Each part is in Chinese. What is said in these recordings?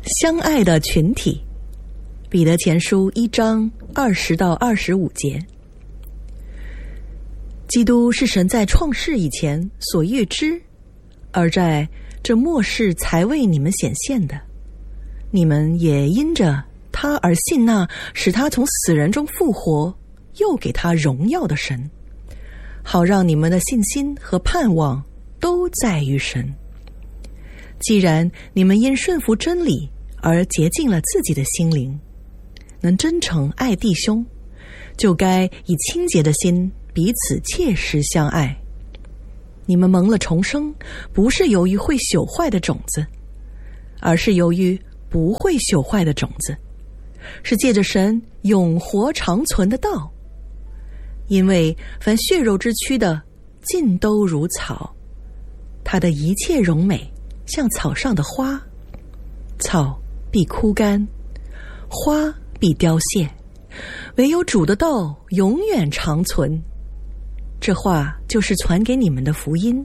相爱的群体，彼得前书1章20到25节。基督是神在创世以前所预知，而在这末世才为你们显现的。你们也因着他而信那使他从死人中复活，又给他荣耀的神，好让你们的信心和盼望都在于神。既然你们因顺服真理而洁净了自己的心灵，能真诚爱弟兄，就该以清洁的心彼此切实相爱。你们蒙了重生，不是由于会朽坏的种子，而是由于不会朽坏的种子，是借着神永活长存的道。因为凡血肉之躯的，尽都如草，它的一切荣美像草上的花，草必枯干，花必凋谢，唯有主的道永远长存。这话就是传给你们的福音。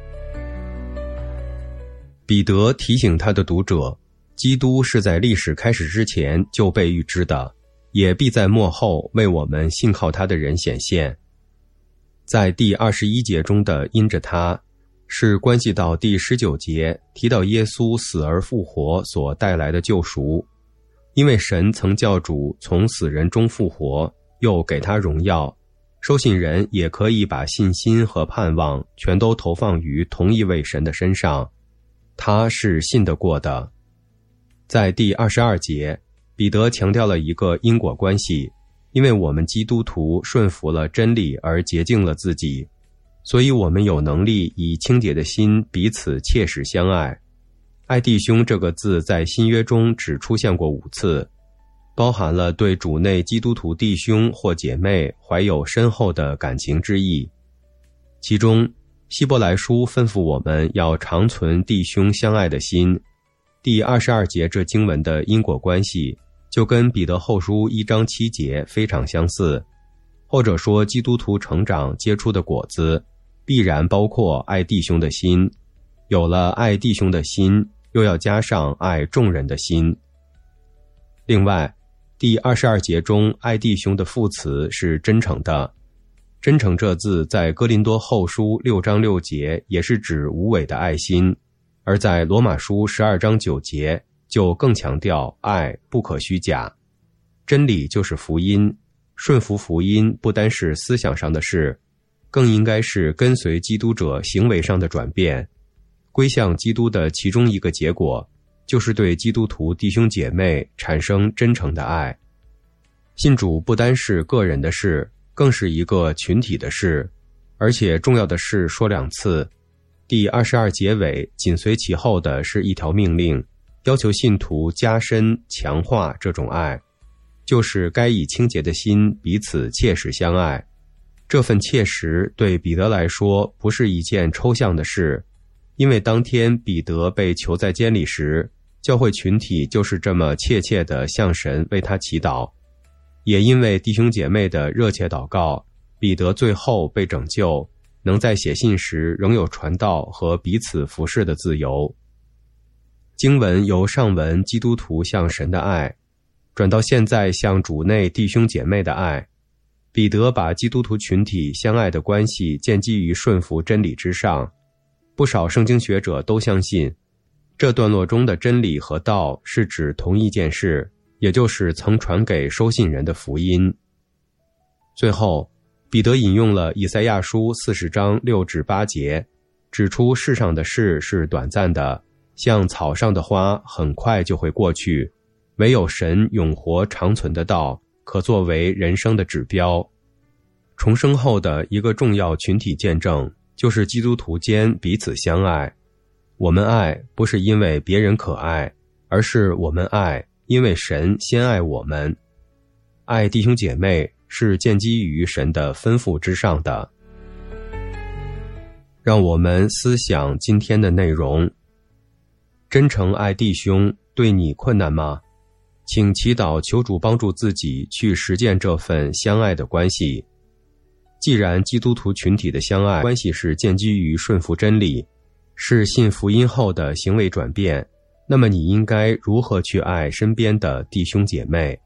彼得提醒他的读者，基督是在历史开始之前就被预知的，也必在末后为我们信靠他的人显现。在第21节中的因着他，是关系到第19节提到耶稣死而复活所带来的救赎。因为神曾叫主从死人中复活，又给他荣耀，收信人也可以把信心和盼望全都投放于同一位神的身上，他是信得过的。在第22节，彼得强调了一个因果关系，因为我们基督徒顺服了真理而洁净了自己，所以我们有能力以清洁的心彼此切实相爱。爱弟兄这个字在新约中只出现过5次，包含了对主内基督徒弟兄或姐妹怀有深厚的感情之意。其中希伯来书吩咐我们要长存弟兄相爱的心。第22节这经文的因果关系就跟彼得后书1章7节非常相似，或者说基督徒成长结出的果子必然包括爱弟兄的心，有了爱弟兄的心，又要加上爱众人的心。另外，第22节中爱弟兄的副词是真诚的。真诚这字在哥林多后书6章6节也是指无伪的爱心，而在罗马书12章9节就更强调爱不可虚假。真理就是福音，顺服福音不单是思想上的事，更应该是跟随基督者行为上的转变。归向基督的其中一个结果，就是对基督徒弟兄姐妹产生真诚的爱。信主不单是个人的事，更是一个群体的事，而且重要的是说2次。第22节尾紧随其后的是一条命令，要求信徒加深强化这种爱，就是该以清洁的心彼此切实相爱。这份切实对彼得来说不是一件抽象的事，因为当天彼得被囚在监里时，教会群体就是这么切切地向神为他祈祷。也因为弟兄姐妹的热切祷告，彼得最后被拯救，能在写信时仍有传道和彼此服侍的自由。经文由上文基督徒向神的爱，转到现在向主内弟兄姐妹的爱。彼得把基督徒群体相爱的关系建基于顺服真理之上。不少圣经学者都相信，这段落中的真理和道是指同一件事，也就是曾传给收信人的福音。最后，彼得引用了以赛亚书40章6至8节，指出世上的事是短暂的，像草上的花，很快就会过去，唯有神永活长存的道，可作为人生的指标。重生后的一个重要群体见证，就是基督徒间彼此相爱。我们爱不是因为别人可爱，而是我们爱因为神先爱我们。爱弟兄姐妹是建基于神的吩咐之上的。让我们思想今天的内容。真诚爱弟兄对你困难吗？请祈祷求主帮助自己去实践这份相爱的关系。既然基督徒群体的相爱关系是建基于顺服真理，是信福音后的行为转变， 那么你应该如何去爱身边的弟兄姐妹？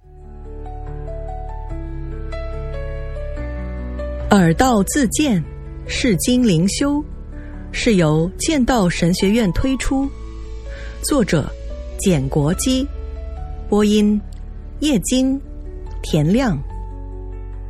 耳道自荐，释经灵修，是由剑道神学院推出，作者简国基，播音叶金、田亮。